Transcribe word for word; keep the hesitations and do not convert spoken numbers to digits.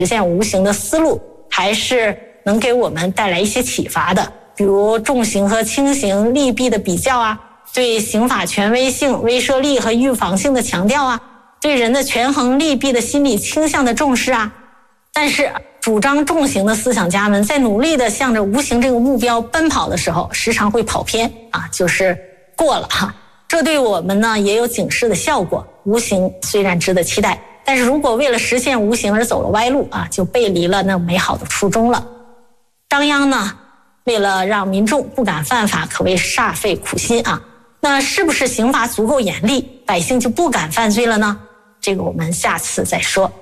实现无刑的思路还是能给我们带来一些启发的，比如重刑和轻刑利弊的比较啊，对刑法权威性、威慑力和预防性的强调啊，对人的权衡利弊的心理倾向的重视啊。但是主张重刑的思想家们在努力的向着无刑这个目标奔跑的时候，时常会跑偏啊，就是过了哈。这对我们呢也有警示的效果。无刑虽然值得期待，但是如果为了实现无刑而走了歪路啊，就背离了那美好的初衷了。商鞅呢，为了让民众不敢犯法，可谓煞费苦心啊。那是不是刑罚足够严厉，百姓就不敢犯罪了呢？这个我们下次再说。